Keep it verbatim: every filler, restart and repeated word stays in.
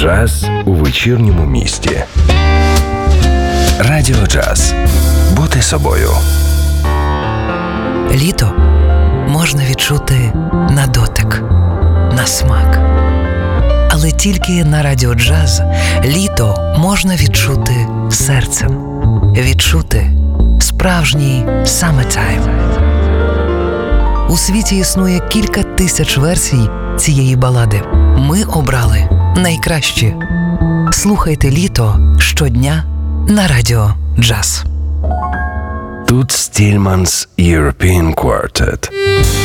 Джаз у вечірньому місті. Радіо Джаз. Бути собою. Літо можна відчути на дотик, на смак. Але тільки на Радіо Джаз літо можна відчути серцем. Відчути справжній summertime. У світі існує кілька тисяч версій цієї балади. Ми обрали найкращі. Слухайте літо щодня на Радіо Джаз. Тут Стільманс European Quartet.